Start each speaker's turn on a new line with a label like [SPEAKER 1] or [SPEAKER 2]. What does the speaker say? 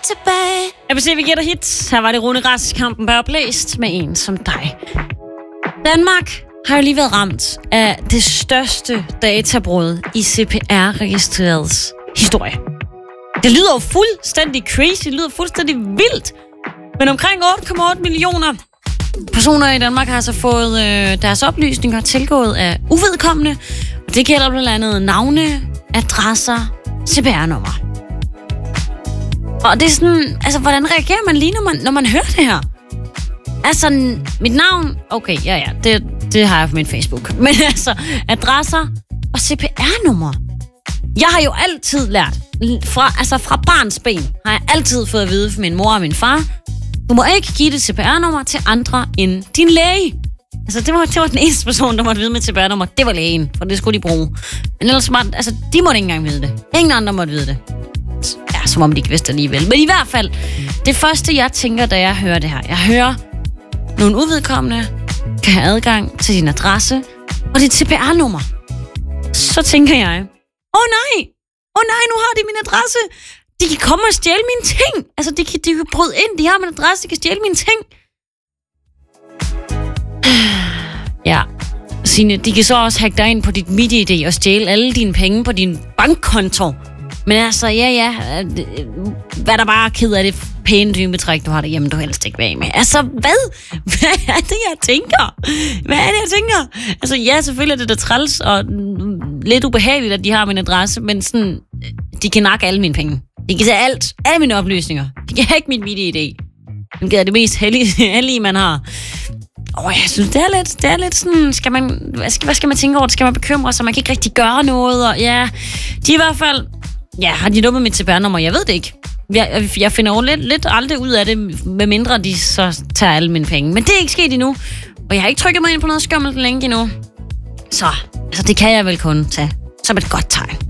[SPEAKER 1] tilbage. ABC, vi gætter hits. Her var det Rune Rask, kampen bør blæst med en som dig. Danmark har jo lige været ramt af det største databrud i CPR-registrerets historie. Det lyder jo fuldstændig crazy, det lyder fuldstændig vildt. Men omkring 8,8 millioner personer i Danmark har altså fået deres oplysninger tilgået af uvedkommende. Det gælder blandt andet navne, adresser, CPR-nummer. Og det er sådan, altså hvordan reagerer man lige, når man hører det her? Altså, mit navn, okay, ja, det har jeg på min Facebook. Men altså, adresser og CPR-nummer. Jeg har jo altid lært, fra barns ben, har jeg altid fået at vide fra min mor og min far, du må ikke give det CPR-nummer til andre end din læge. Altså, det var den eneste person, der måtte vide med CPR-nummer. Det var lægen, for det skulle de bruge. Men ellers de måtte ikke engang vide det. Ingen andre måtte vide det. Ja, som om de ikke vidste alligevel. Men i hvert fald, det første, jeg tænker, da jeg hører det her. Jeg hører, nogle uvedkommende kan have adgang til din adresse og dit CPR-nummer. Så tænker jeg, åh nej, nu har de min adresse. De kan komme og stjæle mine ting. Altså, de kan bryde ind. De har min adresse, de kan stjæle mine ting. Ja, Signe, de kan så også hacke dig ind på dit MitID og stjæle alle dine penge på din bankkonto. Men altså, ja, hvad der bare er ked af det pæne dybetræk, du har derhjemme, du helst ikke vil af med. Altså, hvad? Hvad er det, jeg tænker? Altså, ja, selvfølgelig er det da træls og lidt ubehageligt, at de har min adresse, men sådan, de kan nakke alle mine penge. De kan tage alle mine oplysninger. De kan ikke mit MitID. Det er det mest heldige, man har. Jeg synes, det er lidt sådan, hvad skal man tænke over? Skal man bekymre sig? Man kan ikke rigtig gøre noget, og ja, de i hvert fald, ja, har de nummeret mit CPR-nummer? Jeg ved det ikke. Jeg finder jo lidt aldrig ud af det, medmindre de så tager alle mine penge. Men det er ikke sket endnu, og jeg har ikke trykket mig ind på noget skummelt længe endnu. Så, altså det kan jeg vel kun tage som et godt tegn.